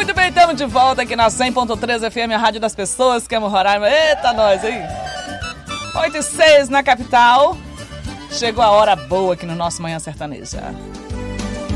Muito bem, estamos de volta aqui na 100.3 FM, a Rádio das Pessoas, que amo Roraima. Eita, nós, hein? 8h06 na capital. Chegou a hora boa aqui no nosso Manhã Sertaneja.